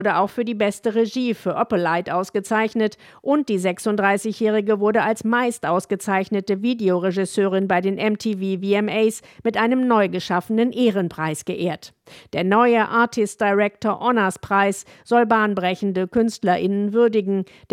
wurde auch für die beste Regie für Opalite ausgezeichnet und die 36-Jährige wurde als meist ausgezeichnete Videoregisseurin bei den MTV VMAs mit einem neu geschaffenen Ehrenpreis geehrt. Der neue Artist Director Honors Preis soll bahnbrechende KünstlerInnen würdigen.